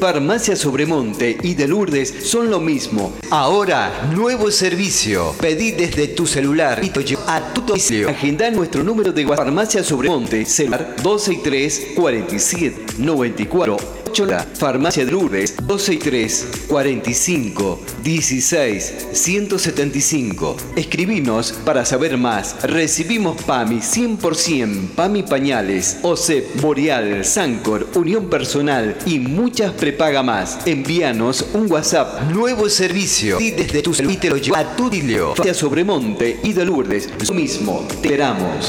Farmacia Sobremonte y de Lourdes son lo mismo. Ahora, nuevo servicio. Pedí desde tu celular y te llevo a tu domicilio. Agenda nuestro número de WhatsApp. Farmacia Sobremonte, celular 263 47 94. Farmacia de Lourdes 263 45 16 175. Escribinos para saber más. Recibimos PAMI 100%, PAMI Pañales, OSEP, Boreal, Sancor, Unión Personal y muchas prepaga más. Envíanos un WhatsApp. Nuevo servicio. Y desde tu celular te lo llevo a tu domicilio. Farmacia Sobremonte y de Lourdes. Lo mismo. Te esperamos.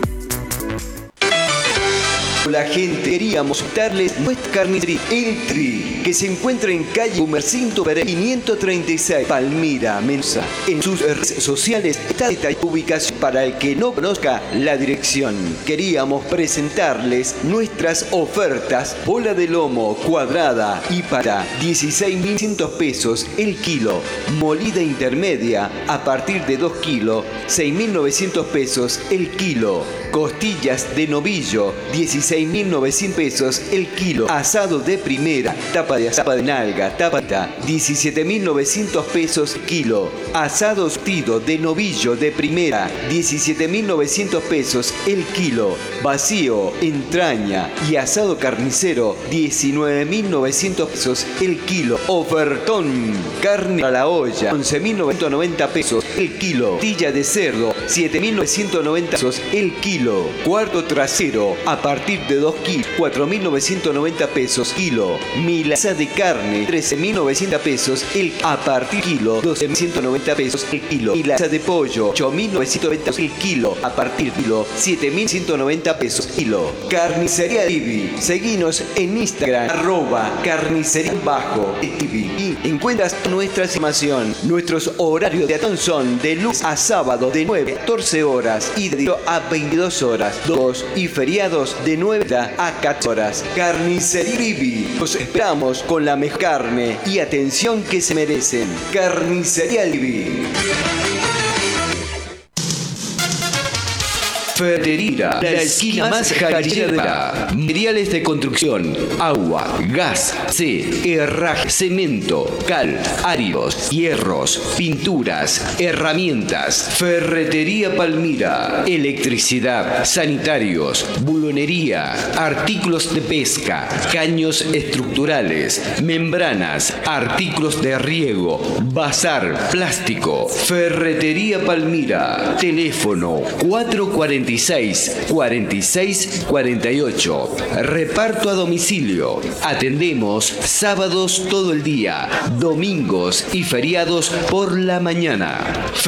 La gente queríamos darles nuestra carnicería El Tri, que se encuentra en calle Humercinto Pérez 536, Palmira, Mensa. En sus redes sociales está esta ubicación para el que no conozca la dirección. Queríamos presentarles nuestras ofertas: bola de lomo cuadrada y para 16.100 pesos el kilo, molida intermedia a partir de 2 kilos, 6.900 pesos el kilo, costillas de novillo 16.900 pesos el kilo, asado de primera, tapa de nalga, tapata 17.900 pesos kilo, asado surtido de novillo de primera 17.900 pesos el kilo, vacío, entraña y asado carnicero 19.900 pesos el kilo, ofertón, carne a la olla 11.990 pesos el kilo, tilla de cerdo 7.990 pesos el kilo, cuarto trasero a partir de 2 kilos 4.990 pesos kilo, milanesa de carne 13.900 pesos el a partir kilo, 12.190 pesos el kilo, milanesa de pollo 8.990 pesos el kilo a partir kilo, 7.190 pesos kilo. Carnicería Libi, seguinos en Instagram @carnicería_Libi y encuentras nuestra información. Nuestros horarios de atención son de lunes a sábado de 9 a 14 horas y de 10 a 22 horas, y feriados de 9 a 14 horas. Carnicería Libi, los esperamos con la mejor carne y atención que se merecen. Carnicería Libi. Ferretería, la esquina más jarillera. Materiales de construcción, agua, gas, herraje, cemento, cal, áridos, hierros, pinturas, herramientas. Ferretería Palmira, electricidad, sanitarios, bulonería, artículos de pesca, caños estructurales, membranas, artículos de riego, bazar, plástico. Ferretería Palmira, teléfono 446 46 48. Reparto a domicilio. Atendemos sábados todo el día, domingos y feriados por la mañana.